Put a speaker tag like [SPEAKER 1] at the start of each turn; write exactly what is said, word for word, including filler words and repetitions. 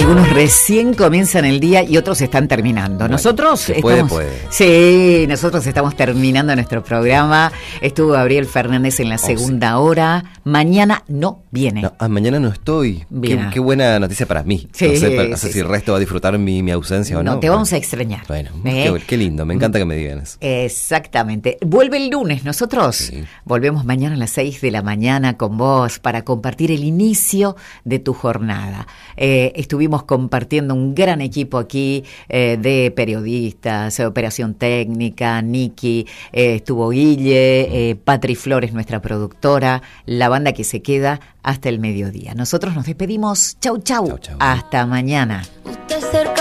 [SPEAKER 1] Algunos recién comienzan el día y otros están terminando. Bueno, nosotros
[SPEAKER 2] se
[SPEAKER 1] estamos,
[SPEAKER 2] puede, puede.
[SPEAKER 1] Sí, nosotros estamos terminando nuestro programa. Estuvo Gabriel Fernández en la segunda oh, sí. hora. Mañana no viene.
[SPEAKER 2] No, ah, mañana no estoy. Qué, qué buena noticia para mí.
[SPEAKER 1] Sí,
[SPEAKER 2] no sé, no
[SPEAKER 1] sí,
[SPEAKER 2] sé
[SPEAKER 1] sí.
[SPEAKER 2] si el resto va a disfrutar mi, mi ausencia o no.
[SPEAKER 1] No, te vamos a extrañar.
[SPEAKER 2] Bueno,
[SPEAKER 1] ¿Eh?
[SPEAKER 2] qué, qué lindo. Me encanta que me digan eso.
[SPEAKER 1] Exactamente. Vuelve el lunes. Nosotros sí. volvemos mañana a las seis de la mañana con vos para compartir el inicio de tu jornada. Eh, estuvimos compartiendo un gran equipo aquí eh, de periodistas, operación técnica, Niki, eh, estuvo Guille, eh, Patri Flores, nuestra productora, la banda que se queda hasta el mediodía. Nosotros nos despedimos. Chau, chau.
[SPEAKER 2] chau, chau.
[SPEAKER 1] Hasta mañana.